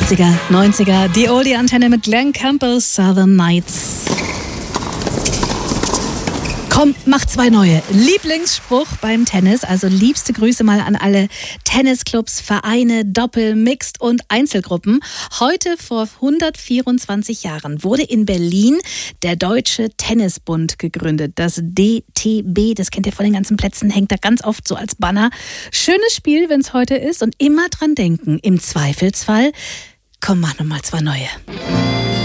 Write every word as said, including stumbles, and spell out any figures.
achtziger, neunziger, die Oldie-Antenne mit Glenn Campbell, Southern Nights. Komm, mach zwei neue. Lieblingsspruch beim Tennis, also liebste Grüße mal an alle Tennisclubs, Vereine, Doppel-, Mixed- und Einzelgruppen. Heute vor hundertvierundzwanzig Jahren wurde in Berlin der Deutsche Tennisbund gegründet. Das D T B, das kennt ihr von den ganzen Plätzen, hängt da ganz oft so als Banner. Schönes Spiel, wenn es heute ist, und immer dran denken, im Zweifelsfall, komm, mach noch mal zwei neue.